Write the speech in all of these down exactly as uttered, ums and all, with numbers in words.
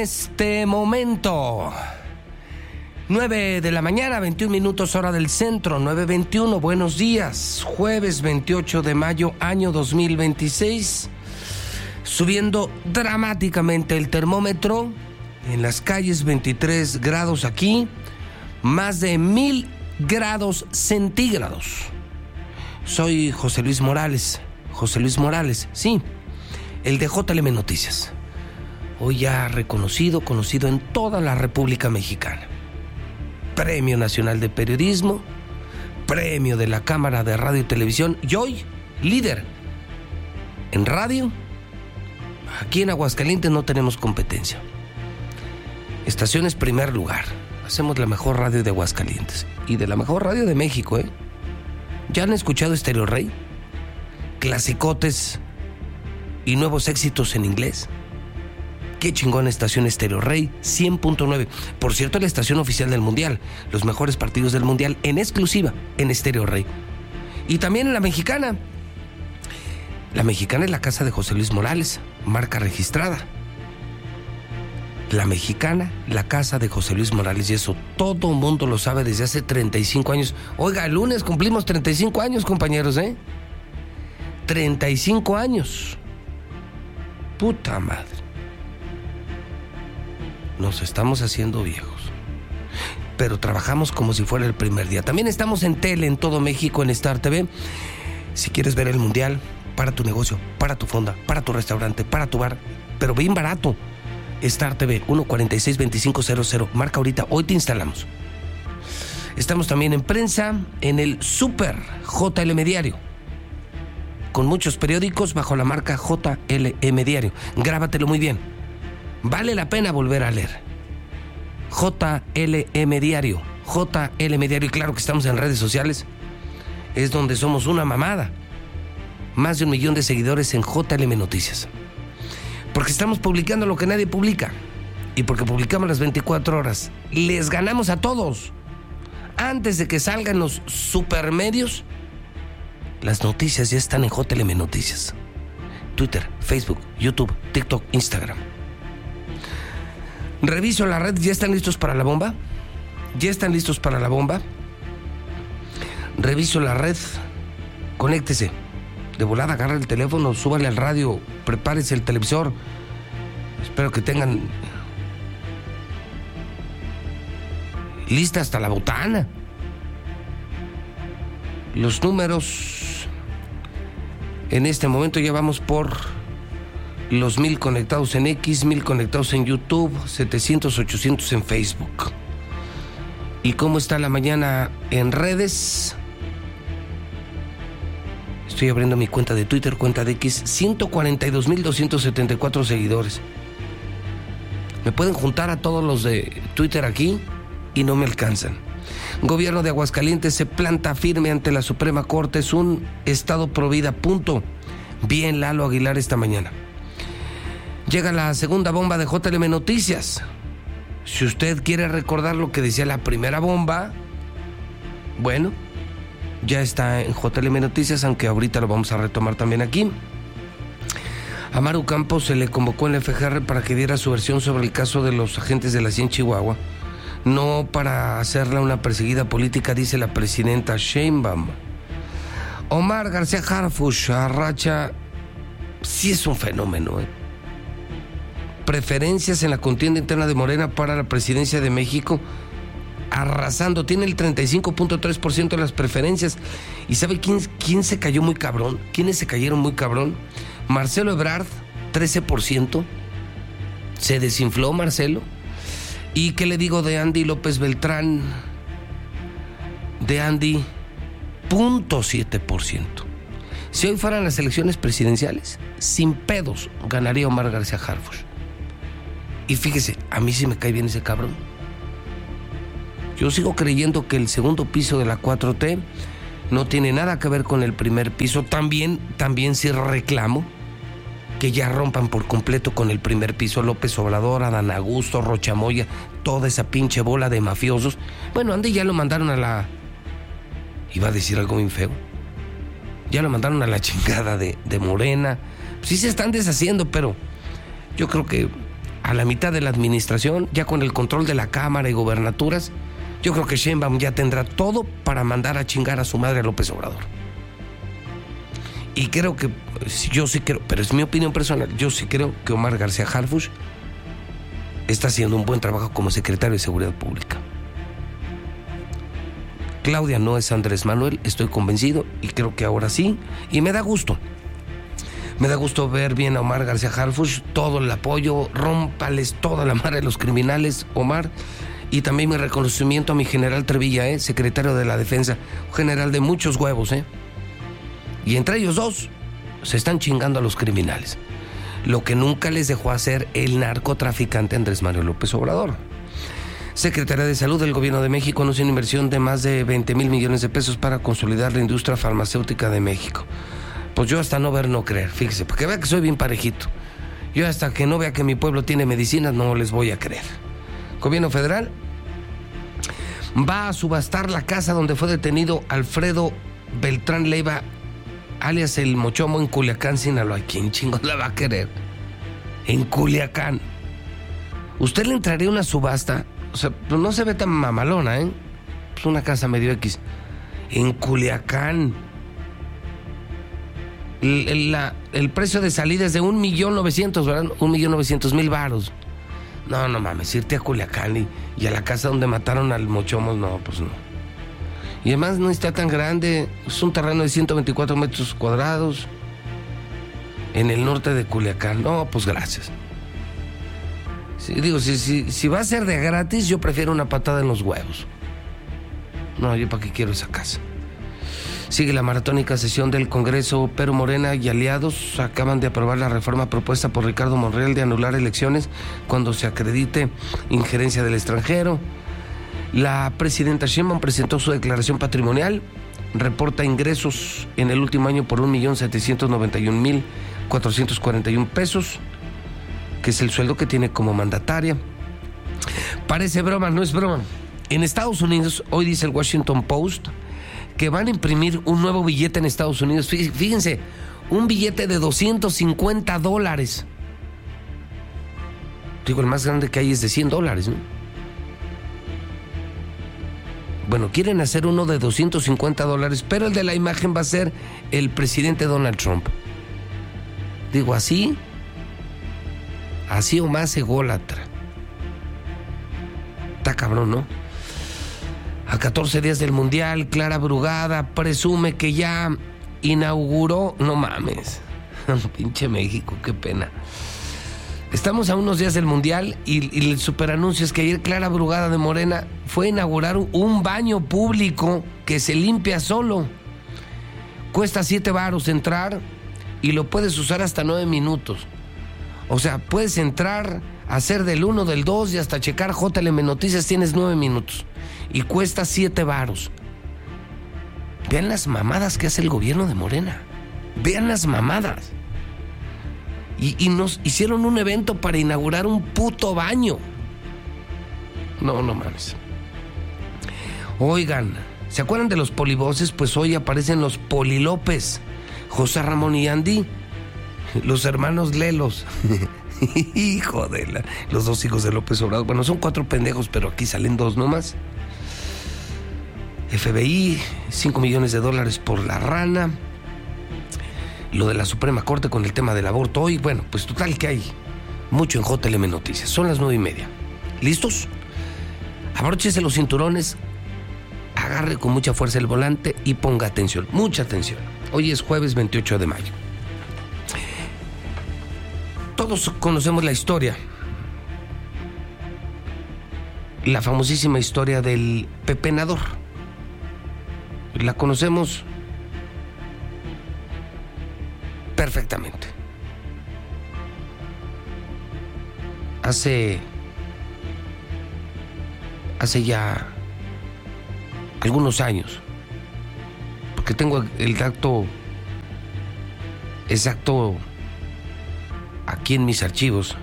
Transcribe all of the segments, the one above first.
este momento. nueve de la mañana, veintiún minutos hora del centro, nueve veintiuno. Buenos días. Jueves veintiocho de mayo, año dos mil veintiséis. Subiendo dramáticamente el termómetro. En las calles veintitrés grados aquí. Más de mil grados centígrados. Soy José Luis Morales. José Luis Morales, sí. El de J L M Noticias. Hoy ya reconocido, conocido en toda la República Mexicana. Premio Nacional de Periodismo, Premio de la Cámara de Radio y Televisión, y hoy, líder en radio. Aquí en Aguascalientes no tenemos competencia. Estaciones primer lugar. Hacemos la mejor radio de Aguascalientes y de la mejor radio de México, ¿eh? ¿Ya han escuchado Estéreo Rey? Clasicotes y nuevos éxitos en inglés. Qué chingón estación Estéreo Rey, cien punto nueve. Por cierto, la estación oficial del Mundial. Los mejores partidos del Mundial en exclusiva en Estéreo Rey. Y también en la Mexicana. La Mexicana es la casa de José Luis Morales, marca registrada. La Mexicana, la casa de José Luis Morales. Y eso todo el mundo lo sabe desde hace treinta y cinco años. Oiga, el lunes cumplimos treinta y cinco años, compañeros, ¿eh? treinta y cinco años. Puta madre. Nos estamos haciendo viejos. Pero trabajamos como si fuera el primer día. También estamos en tele en todo México, en Star T V. Si quieres ver el Mundial, para tu negocio, para tu fonda, para tu restaurante, para tu bar, pero bien barato. Star T V, uno cuatro seis, dos cinco cero cero. Marca ahorita, hoy te instalamos. Estamos también en prensa, en el Super J L M Diario. Con muchos periódicos bajo la marca J L M Diario. Grábatelo muy bien. Vale la pena volver a leer. J L M Diario. J L M Diario. Y claro que estamos en redes sociales. Es donde somos una mamada. Más de un millón de seguidores en J L M Noticias. Porque estamos publicando lo que nadie publica. Y porque publicamos las veinticuatro horas. Les ganamos a todos. Antes de que salgan los supermedios, las noticias ya están en J L M Noticias. Twitter, Facebook, YouTube, TikTok, Instagram. Reviso la red. ¿Ya están listos para la bomba? ¿Ya están listos para la bomba? Reviso la red. Conéctese. De volada, agarra el teléfono, súbale al radio, prepárese el televisor. Espero que tengan lista hasta la botana. Los números. En este momento ya vamos por los mil conectados en X, mil conectados en YouTube, setecientos, ochocientos en Facebook. ¿Y cómo está la mañana en redes? Estoy abriendo mi cuenta de Twitter, cuenta de X, ciento cuarenta y dos mil doscientos setenta y cuatro seguidores. Me pueden juntar a todos los de Twitter aquí y no me alcanzan. Gobierno de Aguascalientes se planta firme ante la Suprema Corte. Es un estado pro vida, punto. Bien Lalo Aguilar esta mañana. Llega la segunda bomba de J L M Noticias. Si usted quiere recordar lo que decía la primera bomba, bueno, ya está en J L M Noticias, aunque ahorita lo vamos a retomar también aquí. A Maru Campos se le convocó en la F G R para que diera su versión sobre el caso de los agentes de la C I E en Chihuahua. No para hacerla una perseguida política, dice la presidenta Sheinbaum. Omar García Harfuch Arracha sí es un fenómeno, ¿eh? Preferencias en la contienda interna de Morena para la presidencia de México, arrasando, tiene el treinta y cinco punto tres por ciento de las preferencias. ¿Y sabe quién, quién se cayó muy cabrón? ¿Quiénes se cayeron muy cabrón? Marcelo Ebrard, trece por ciento. Se desinfló Marcelo. ¿Y qué le digo de Andy López Beltrán? De Andy, cero punto siete por ciento. Si hoy fueran las elecciones presidenciales, sin pedos ganaría Omar García Harfuch. Y fíjese, a mí sí me cae bien ese cabrón. Yo sigo creyendo que el segundo piso de la cuatro T no tiene nada que ver con el primer piso. También, también sí reclamo que ya rompan por completo con el primer piso. López Obrador, Adán Augusto, Rocha Moya, toda esa pinche bola de mafiosos. Bueno, Andy ya lo mandaron a la... Iba a decir algo bien feo. Ya lo mandaron a la chingada de, de Morena. Sí se están deshaciendo, pero yo creo que a la mitad de la administración, ya con el control de la Cámara y gobernaturas, yo creo que Sheinbaum ya tendrá todo para mandar a chingar a su madre a López Obrador. Y creo que, yo sí creo, pero es mi opinión personal, yo sí creo que Omar García Harfuch está haciendo un buen trabajo como secretario de Seguridad Pública. Claudia no es Andrés Manuel, estoy convencido, y creo que ahora sí, y me da gusto. Me da gusto ver bien a Omar García Harfuch, todo el apoyo, rómpales toda la madre de los criminales, Omar, y también mi reconocimiento a mi general Trevilla, ¿eh? secretario de la Defensa, un general de muchos huevos, ¿eh? Y entre ellos dos se están chingando a los criminales, lo que nunca les dejó hacer el narcotraficante Andrés Manuel López Obrador. Secretaría de Salud del Gobierno de México anunció una inversión de más de veinte mil millones de pesos para consolidar la industria farmacéutica de México. Pues yo hasta no ver, no creer, fíjese, porque vea que soy bien parejito. Yo hasta que no vea que mi pueblo tiene medicinas, no les voy a creer. Gobierno federal va a subastar la casa donde fue detenido Alfredo Beltrán Leiva, alias el Mochomo, en Culiacán, Sinaloa. ¿Quién chingos la va a querer? En Culiacán. ¿Usted le entraría a una subasta? O sea, no se ve tan mamalona, ¿eh? Es una casa medio X. En Culiacán. El, el, la, el precio de salida es de un millón novecientos, ¿verdad? Un millón novecientos mil varos. No, no mames, irte a Culiacán y, y a la casa donde mataron al Mochomo, no, pues no. Y además no está tan grande, es un terreno de ciento veinticuatro metros cuadrados en el norte de Culiacán. No, pues gracias. Sí, digo, si, si, si va a ser de gratis, yo prefiero una patada en los huevos. No, yo para qué quiero esa casa. Sigue la maratónica sesión del Congreso, pero Morena y aliados acaban de aprobar la reforma propuesta por Ricardo Monreal de anular elecciones cuando se acredite injerencia del extranjero. La presidenta Sheinbaum presentó su declaración patrimonial, reporta ingresos en el último año por un millón setecientos noventa y un mil cuatrocientos cuarenta y un pesos, que es el sueldo que tiene como mandataria. Parece broma, no es broma. En Estados Unidos, hoy dice el Washington Post, que van a imprimir un nuevo billete en Estados Unidos. Fíjense, un billete de doscientos cincuenta dólares. Digo, el más grande que hay es de cien dólares, ¿no? Bueno, quieren hacer uno de doscientos cincuenta dólares, pero el de la imagen va a ser el presidente Donald Trump. Digo, así, así o más ególatra. Está cabrón, ¿no? A catorce días del Mundial, Clara Brugada presume que ya inauguró... No mames, pinche México, qué pena. Estamos a unos días del Mundial y, y el superanuncio es que ayer Clara Brugada de Morena fue a inaugurar un baño público que se limpia solo. Cuesta siete varos entrar y lo puedes usar hasta nueve minutos. O sea, puedes entrar, hacer del uno, del dos y hasta checar J L M Noticias, tienes nueve minutos. Y cuesta siete varos. Vean las mamadas que hace el gobierno de Morena. Vean las mamadas. Y, y nos hicieron un evento para inaugurar un puto baño. No, no mames. Oigan, ¿se acuerdan de los polivoces? Pues hoy aparecen los Polilópez, José Ramón y Andy, los hermanos Lelos. Hijo de la... Los dos hijos de López Obrador. Bueno, son cuatro pendejos, pero aquí salen dos nomás. F B I, cinco millones de dólares por la rana. Lo de la Suprema Corte con el tema del aborto hoy. Bueno, pues total que hay mucho en J L M Noticias. Son las nueve y media. ¿Listos? Abróchese los cinturones, agarre con mucha fuerza el volante y ponga atención, mucha atención. Hoy es jueves veintiocho de mayo. Todos conocemos la historia. La famosísima historia del pepenador. La conocemos perfectamente. Hace hace ya algunos años, porque tengo el dato exacto aquí en mis archivos.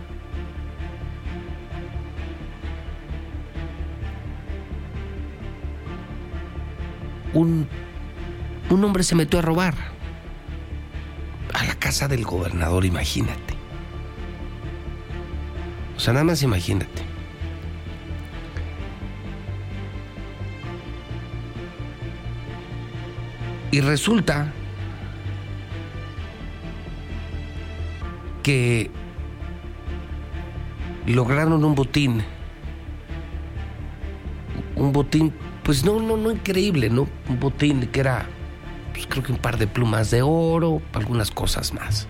Un, un hombre se metió a robar a la casa del gobernador, imagínate. O O sea, nada más imagínate. Y resulta que lograron un botín. Un botín, pues no, no, no increíble, ¿no? Un botín que era, pues creo que un par de plumas de oro, algunas cosas más.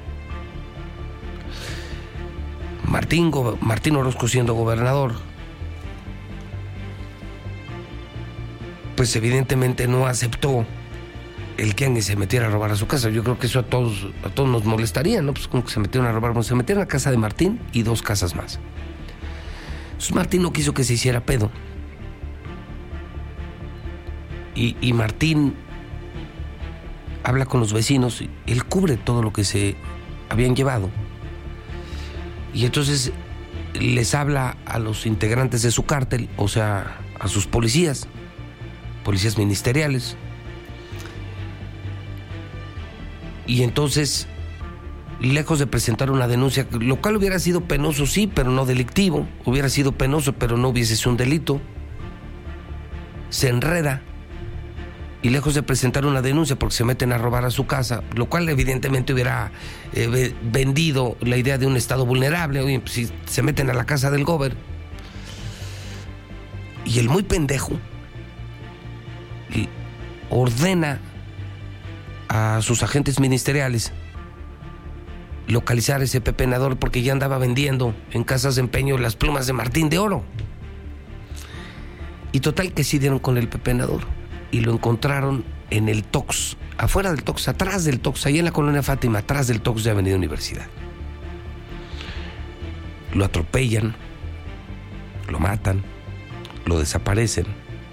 Martín, Martín Orozco, siendo gobernador, pues evidentemente no aceptó el que alguien se metiera a robar a su casa. Yo creo que eso a todos, a todos nos molestaría, ¿no? Pues como que se metieron a robar. Bueno, se metieron a la casa de Martín y dos casas más. Entonces Martín no quiso que se hiciera pedo. Y, y Martín habla con los vecinos. Él cubre todo lo que se habían llevado. Y entonces les habla a los integrantes de su cártel, o sea, a sus policías, policías ministeriales. Y entonces, lejos de presentar una denuncia, lo cual hubiera sido penoso, sí, pero no delictivo, hubiera sido penoso, pero no hubiese sido un delito, se enreda. Y lejos de presentar una denuncia porque se meten a robar a su casa, lo cual evidentemente hubiera eh, vendido la idea de un estado vulnerable. Oye, pues si se meten a la casa del gober. Y el muy pendejo ordena a sus agentes ministeriales localizar ese pepenador porque ya andaba vendiendo en casas de empeño las plumas de Martín de oro. Y total que sí dieron con el pepenador. Y lo encontraron en el Tox, afuera del Tox, atrás del Tox, ahí en la colonia Fátima, atrás del Tox de Avenida Universidad. Lo atropellan, lo matan, lo desaparecen.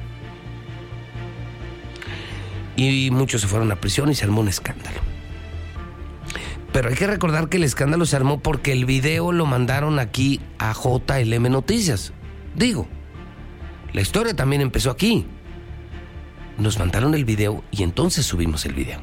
Y muchos se fueron a prisión y se armó un escándalo. Pero hay que recordar que el escándalo se armó porque el video lo mandaron aquí a J L M Noticias. Digo, la historia también empezó aquí. Nos mandaron el video y entonces subimos el video.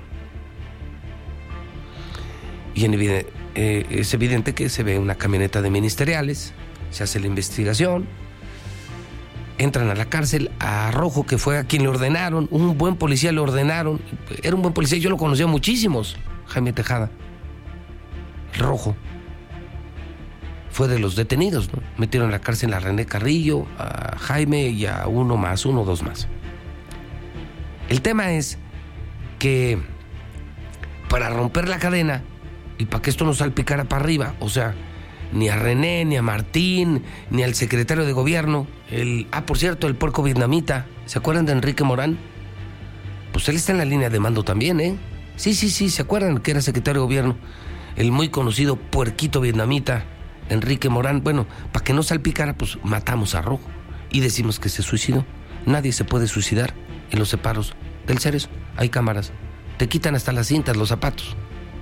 Y en evidente, eh, es evidente que se ve una camioneta de ministeriales, se hace la investigación, entran a la cárcel a Rojo, que fue a quien le ordenaron, un buen policía le ordenaron, era un buen policía, yo lo conocía muchísimos, Jaime Tejada. Rojo fue de los detenidos, ¿no? Metieron a la cárcel a René Carrillo, a Jaime y a uno más, uno o dos más. El tema es que para romper la cadena y para que esto no salpicara para arriba, o sea, ni a René, ni a Martín, ni al secretario de gobierno, el, ah, por cierto, el puerco vietnamita, ¿se acuerdan de Enrique Morán? Pues él está en la línea de mando también, ¿eh? Sí, sí, sí, ¿se acuerdan que era secretario de gobierno? El muy conocido puerquito vietnamita, Enrique Morán. Bueno, para que no salpicara, pues matamos a Rojo y decimos que se suicidó. Nadie se puede suicidar en los separos del Cerezo. Hay cámaras. Te quitan hasta las cintas, los zapatos.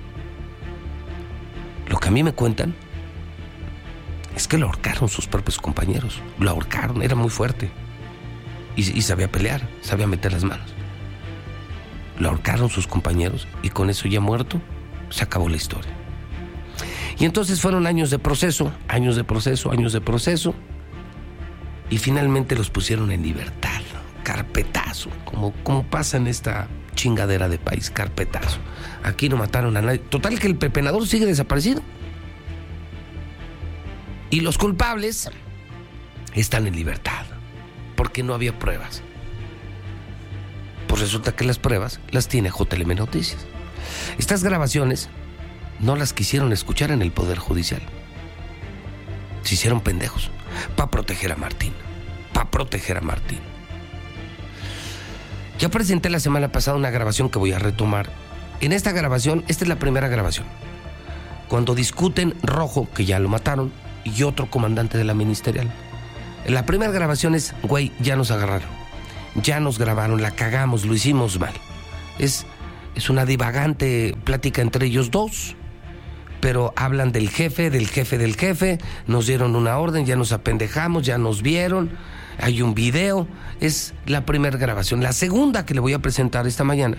Lo que a mí me cuentan es que lo ahorcaron sus propios compañeros. Lo ahorcaron, era muy fuerte. Y, y sabía pelear, sabía meter las manos. Lo ahorcaron sus compañeros y con eso ya muerto, se acabó la historia. Y entonces fueron años de proceso, años de proceso, años de proceso. Y finalmente los pusieron en libertad. Carpetazo, como, como pasa en esta chingadera de país, carpetazo. Aquí no mataron a nadie. Total que el pepenador sigue desaparecido. Y los culpables están en libertad, porque no había pruebas. Pues resulta que las pruebas las tiene J L M Noticias. Estas grabaciones no las quisieron escuchar en el Poder Judicial. Se hicieron pendejos para proteger a Martín, para proteger a Martín. Ya presenté la semana pasada una grabación que voy a retomar. En esta grabación, esta es la primera grabación, cuando discuten Rojo, que ya lo mataron, y otro comandante de la ministerial. La primera grabación es, güey, ya nos agarraron, ya nos grabaron, la cagamos, lo hicimos mal. Es, es una divagante plática entre ellos dos, pero hablan del jefe, del jefe, del jefe, nos dieron una orden, ya nos apendejamos, ya nos vieron, hay un video. Es la primera grabación. La segunda que le voy a presentar esta mañana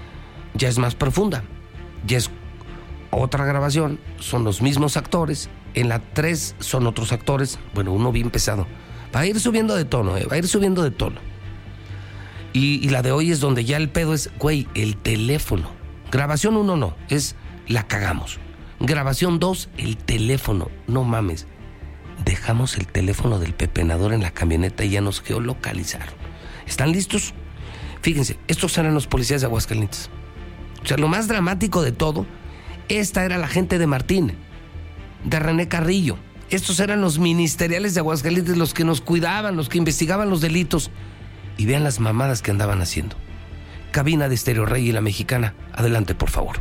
ya es más profunda, ya es otra grabación, son los mismos actores, En la tres son otros actores. Bueno, uno bien pesado. Va a ir subiendo de tono, ¿eh? Va a ir subiendo de tono. Y, y la de hoy es donde ya el pedo es, güey, el teléfono. Grabación uno no, es la cagamos. Grabación dos, el teléfono. No mames. Dejamos el teléfono del pepenador en la camioneta y ya nos geolocalizaron. ¿Están listos? Fíjense, estos eran los policías de Aguascalientes. O sea, lo más dramático de todo, esta era la gente de Martín, de René Carrillo. Estos eran los ministeriales de Aguascalientes, los que nos cuidaban, los que investigaban los delitos. Y vean las mamadas que andaban haciendo. Cabina de Estéreo Rey y La Mexicana. Adelante, por favor.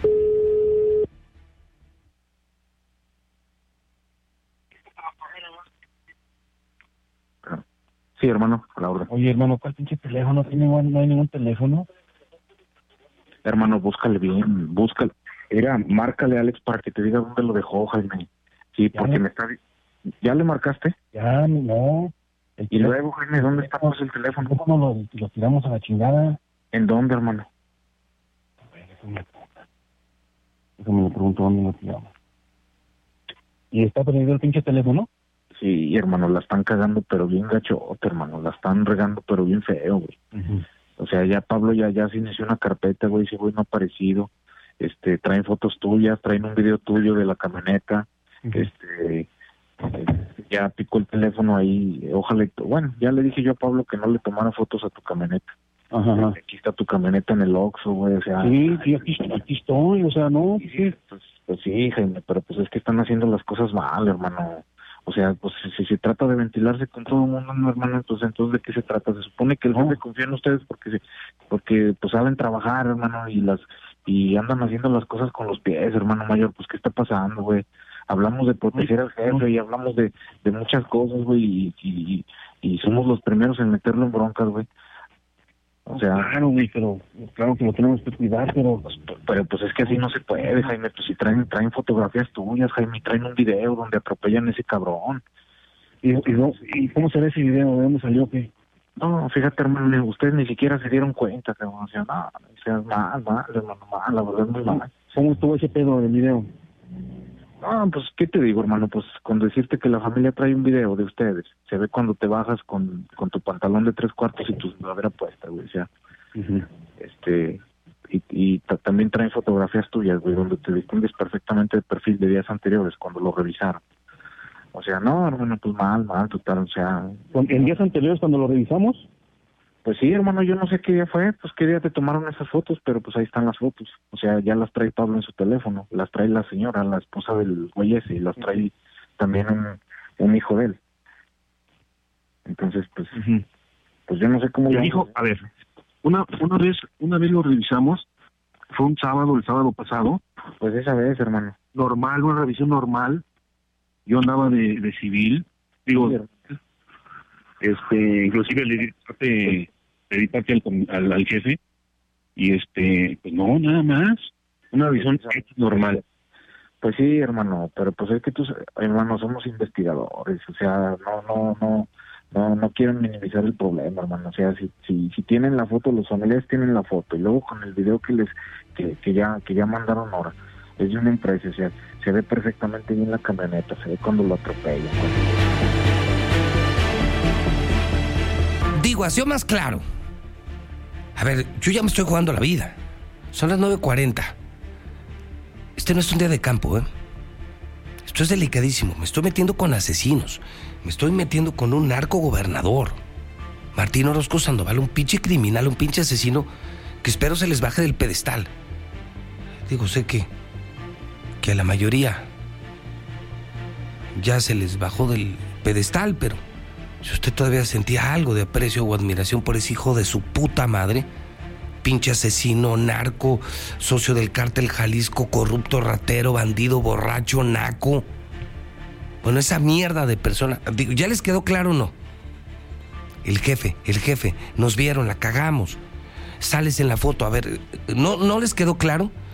Sí, hermano, a la orden. Oye, hermano, ¿cuál pinche teléfono? ¿No, tiene, no hay ningún teléfono? Hermano, búscale bien, búscale. Mira, márcale a Alex para que te diga dónde lo dejó, Jaime. Sí, ¿Ya porque no? me está... ¿Ya le marcaste? Ya, no. El Y luego, Jaime, ¿dónde está pues, el teléfono? teléfono lo, lo tiramos a la chingada. ¿En dónde, hermano? A ver, déjame, déjame le pregunto dónde lo tiramos. ¿Y está perdido el pinche teléfono? Sí, hermano, la están cagando, pero bien gachote, hermano. La están regando, pero bien feo, güey. Uh-huh. O sea, ya Pablo ya, ya se inició una carpeta, güey, ese güey no ha aparecido. Este, traen fotos tuyas, traen un video tuyo de la camioneta. Uh-huh. Este, eh, ya picó el teléfono ahí. Ojalá, bueno, ya le dije yo a Pablo que no le tomara fotos a tu camioneta. Ajá, ajá. Aquí está tu camioneta en el Oxxo, güey, o sea... Sí, sí, aquí, aquí estoy, o sea, no, sí, sí. Pues, pues sí, Jaime, pero pues es que están haciendo las cosas mal, hermano. O sea, pues si, si se trata de ventilarse con todo el mundo, no, hermano, entonces, entonces ¿de qué se trata? Se supone que el jefe No. confía en ustedes porque se, porque pues saben trabajar, hermano, y las y andan haciendo las cosas con los pies, hermano mayor, pues ¿qué está pasando, güey? Hablamos de proteger al jefe y hablamos de, de muchas cosas, güey, y, y, y somos los primeros en meterlo en broncas, güey. O sea, Claro, güey, pero claro que lo tenemos que cuidar, pero... pues, pero pues es que así no se puede, Jaime. Pues si traen traen fotografías tuyas, Jaime, traen un video donde atropellan a ese cabrón. ¿Y, y, no, ¿Y cómo se ve ese video? ¿De dónde salió? ¿Qué? No, fíjate, hermano, ustedes ni siquiera se dieron cuenta, cabrón. O sea, no, o sea, mal, mal, hermano, mal, la verdad es muy mal. ¿Cómo estuvo ese pedo del video? No, pues, ¿qué te digo, hermano? Pues con decirte que la familia trae un video de ustedes. Se ve cuando te bajas con, con tu pantalón de tres cuartos y tu sudadera puesta, güey, o sea... Uh-huh. Este... Y, y t- también traen fotografías tuyas, güey, donde te distingues perfectamente del perfil de días anteriores, cuando lo revisaron. O sea, no, hermano, pues mal, mal, total, o sea... ¿En días anteriores cuando lo revisamos? Pues sí, hermano, yo no sé qué día fue, pues qué día te tomaron esas fotos, pero pues ahí están las fotos. O sea, ya las trae Pablo en su teléfono, las trae la señora, la esposa del güey ese, y las trae también un, un hijo de él. Entonces, pues, Uh-huh. pues yo no sé cómo... El lo- hijo, a ver, una una vez una vez lo revisamos, fue un sábado, el sábado pasado, Pues esa vez, hermano. normal, una revisión normal. Yo andaba de, de civil, digo, Sí, este, inclusive le di parte, le di parte al, com- al, al jefe, y este, pues no, nada más, una revisión normal. Pues sí, hermano, pero pues es que tú, hermano, somos investigadores, o sea, no, no, no, no, no quieren minimizar el problema, hermano, o sea, si, si, si tienen la foto, los familiares tienen la foto, y luego con el video que les, que, que ya, que ya mandaron ahora, es de una empresa, o sea, se ve perfectamente bien la camioneta, se ve cuando lo atropellan. Digo, ha sido más claro. A ver, yo ya me estoy jugando la vida. Son las nueve cuarenta. Este no es un día de campo, ¿eh? Esto es delicadísimo. Me estoy metiendo con asesinos. Me estoy metiendo con un narco gobernador. Martín Orozco Sandoval, un pinche criminal, un pinche asesino que espero se les baje del pedestal. Digo, sé que, que a la mayoría ya se les bajó del pedestal, pero si usted todavía sentía algo de aprecio o admiración por ese hijo de su puta madre, pinche asesino, narco, socio del cártel Jalisco, corrupto, ratero, bandido, borracho, naco. Bueno, esa mierda de persona, digo, ¿ya les quedó claro o no? El jefe, el jefe, nos vieron, la cagamos. Sales en la foto, a ver, ¿no, no les quedó claro?